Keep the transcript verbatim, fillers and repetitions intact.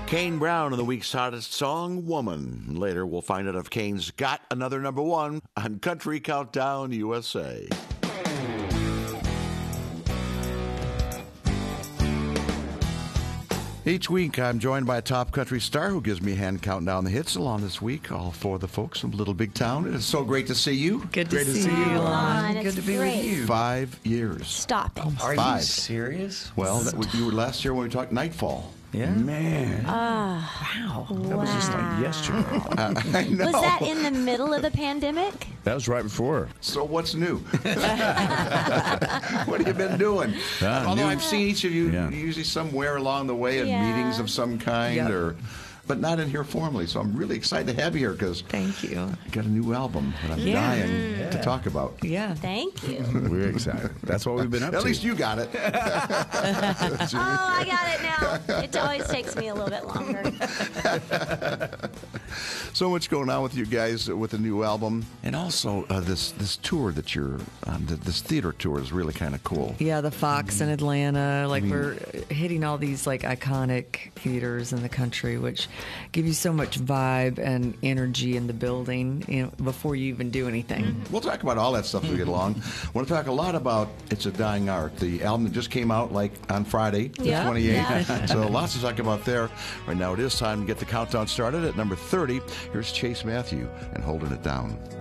Kane Brown and the week's hottest song, Woman. Later, we'll find out if Kane's got another number one on Country Countdown U S A. Each week, I'm joined by a top country star who gives me a hand counting down the hits along this week, all for the folks of Little Big Town. It is so great to see you. Good to, great see, to see you, you, Lon. Lon. Good to be great. with you. Five years. Stop it. Are Five. you serious? Well, that was, you were last year when we talked Nightfall. Yeah. Man. Ah, Wow. That was just like yesterday. Uh, I know. was that in the middle of the pandemic? That was right before. So what's new? What have you been doing? Uh, Although new- I've seen each of you Yeah. usually somewhere along the way at Yeah. meetings of some kind, Yep. or, but not in here formally. So I'm really excited to have you here because Thank you. I got a new album that I'm Yeah. dying Yeah. to talk about. Yeah. Thank you. We're excited. That's what we've been up At to. least you got it. Oh, I got it now. It always takes me a little bit longer. So much going on with you guys with the new album, and also uh, this this tour that you're on. The, this theater tour is really kind of cool. Yeah, the Fox in Atlanta. Like we're hitting all these like iconic theaters in the country, which give you so much vibe and energy in the building, you know, before you even do anything. We'll talk about all that stuff as we get along. I want to talk a lot about It's a Dying Art, the album that just came out like on Friday, the Yeah. twenty-eighth. Yeah. So lots to talk about there. Right now it is time to get the countdown started at number thirty. Here's Chase Matthew and Holding It Down.